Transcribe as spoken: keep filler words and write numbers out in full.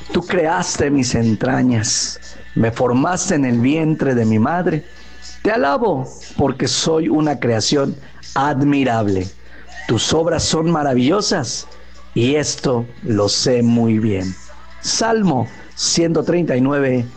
Tú creaste mis entrañas, me formaste en el vientre de mi madre. Te alabo porque soy una creación admirable. Tus obras son maravillosas y esto lo sé muy bien. Salmo ciento treinta y nueve,